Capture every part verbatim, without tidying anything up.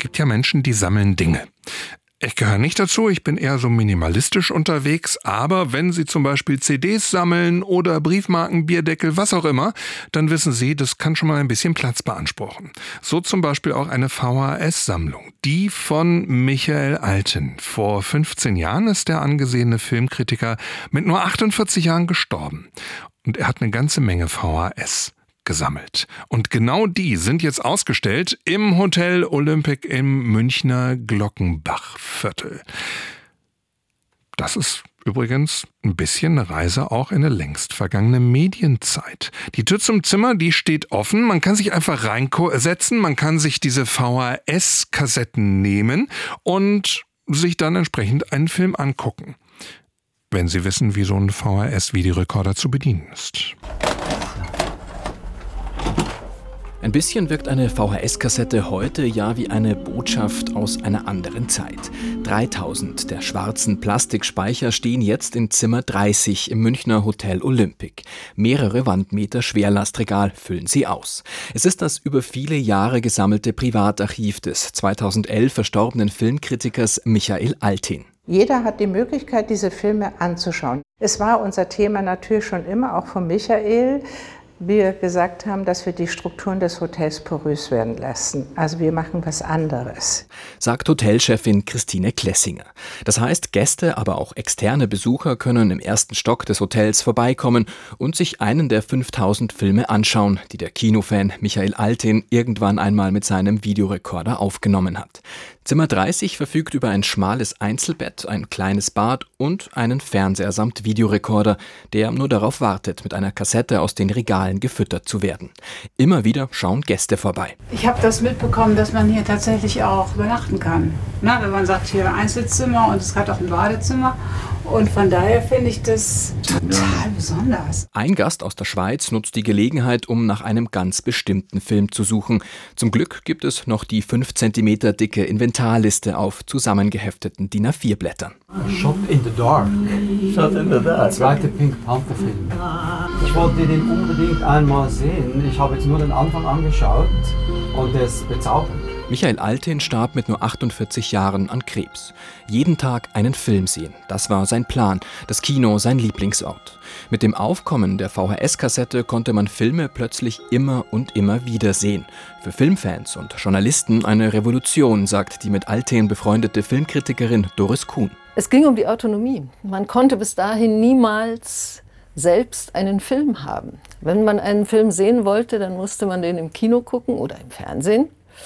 gibt ja Menschen, die sammeln Dinge. Ich gehöre nicht dazu, ich bin eher so minimalistisch unterwegs, aber wenn Sie zum Beispiel C Ds sammeln oder Briefmarken, Bierdeckel, was auch immer, dann wissen Sie, das kann schon mal ein bisschen Platz beanspruchen. So zum Beispiel auch eine V H S-Sammlung, die von Michael Alten. Vor fünfzehn Jahren ist der angesehene Filmkritiker mit nur achtundvierzig Jahren gestorben. Und er hat eine ganze Menge V H S gesammelt. Und genau die sind jetzt ausgestellt im Hotel Olympic im Münchner Glockenbachviertel. Das ist übrigens ein bisschen eine Reise auch in eine längst vergangene Medienzeit. Die Tür zum Zimmer, die steht offen. Man kann sich einfach reinsetzen, man kann sich diese V H S-Kassetten nehmen und sich dann entsprechend einen Film angucken. Wenn Sie wissen, wie so ein V H S-Videorekorder zu bedienen ist. Ein bisschen wirkt eine V H S-Kassette heute ja wie eine Botschaft aus einer anderen Zeit. dreitausend der schwarzen Plastikspeicher stehen jetzt in Zimmer dreißig im Münchner Hotel Olympic. Mehrere Wandmeter Schwerlastregal füllen sie aus. Es ist das über viele Jahre gesammelte Privatarchiv des zweitausendelf verstorbenen Filmkritikers Michael Alten. Jeder hat die Möglichkeit, diese Filme anzuschauen. Es war unser Thema natürlich schon immer, auch von Michael, wie wir gesagt haben, dass wir die Strukturen des Hotels porös werden lassen. Also wir machen was anderes. Sagt Hotelchefin Christine Klessinger. Das heißt, Gäste, aber auch externe Besucher können im ersten Stock des Hotels vorbeikommen und sich einen der fünftausend Filme anschauen, die der Kinofan Michael Alten irgendwann einmal mit seinem Videorekorder aufgenommen hat. Zimmer dreißig verfügt über ein schmales Einzelbett, ein kleines Bad und einen Fernseher samt Videorekorder, der nur darauf wartet, mit einer Kassette aus den Regalen gefüttert zu werden. Immer wieder schauen Gäste vorbei. Ich habe das mitbekommen, dass man hier tatsächlich auch übernachten kann. Na, wenn man sagt, hier Einzelzimmer und es hat auch ein Badezimmer. Und von daher finde ich das total besonders. Ein Gast aus der Schweiz nutzt die Gelegenheit, um nach einem ganz bestimmten Film zu suchen. Zum Glück gibt es noch die fünf Zentimeter dicke Inventarliste auf zusammengehefteten D I N A vier Blättern. Shot in the Dark. Shot in the Dark. Zweiter Pink Panther Film. Ich wollte den unbedingt einmal sehen. Ich habe jetzt nur den Anfang angeschaut und der ist bezaubernd. Michael Alten starb mit nur achtundvierzig Jahren an Krebs. Jeden Tag einen Film sehen, das war sein Plan, das Kino sein Lieblingsort. Mit dem Aufkommen der V H S-Kassette konnte man Filme plötzlich immer und immer wieder sehen. Für Filmfans und Journalisten eine Revolution, sagt die mit Alten befreundete Filmkritikerin Doris Kuhn. Es ging um die Autonomie. Man konnte bis dahin niemals selbst einen Film haben. Wenn man einen Film sehen wollte, dann musste man den im Kino gucken oder im Fernsehen.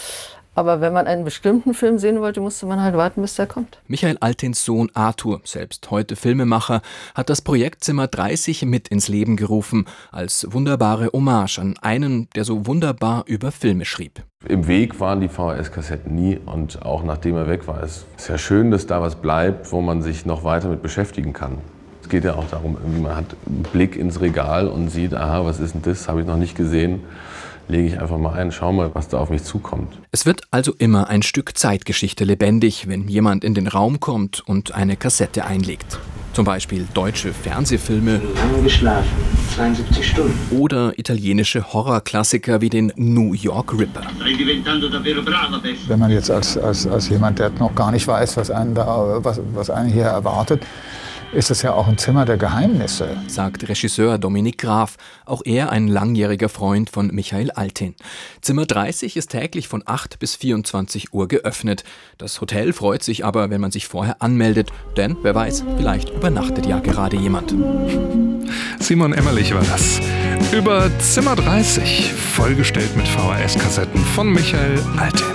Aber wenn man einen bestimmten Film sehen wollte, musste man halt warten, bis der kommt. Michael Altens Sohn Arthur, selbst heute Filmemacher, hat das Projekt Zimmer dreißig mit ins Leben gerufen, als wunderbare Hommage an einen, der so wunderbar über Filme schrieb. Im Weg waren die V H S-Kassetten nie und auch nachdem er weg war. Es ist ja schön, dass da was bleibt, wo man sich noch weiter mit beschäftigen kann. Es geht ja auch darum, man hat einen Blick ins Regal und sieht, aha, was ist denn das, habe ich noch nicht gesehen. Lege ich einfach mal ein, schau mal, was da auf mich zukommt. Es wird also immer ein Stück Zeitgeschichte lebendig, wenn jemand in den Raum kommt und eine Kassette einlegt. Zum Beispiel deutsche Fernsehfilme. Lange geschlafen, zweiundsiebzig Stunden. Oder italienische Horrorklassiker wie den New York Ripper. Wenn man jetzt als, als, als jemand, der noch gar nicht weiß, was einen, da, was, was einen hier erwartet, ist es ja auch ein Zimmer der Geheimnisse, sagt Regisseur Dominik Graf, auch er ein langjähriger Freund von Michael Alten. Zimmer dreißig ist täglich von acht bis vierundzwanzig Uhr geöffnet. Das Hotel freut sich aber, wenn man sich vorher anmeldet, denn wer weiß, vielleicht übernachtet ja gerade jemand. Simon Emmerlich war das. Über Zimmer dreißig, vollgestellt mit V H S-Kassetten von Michael Alten.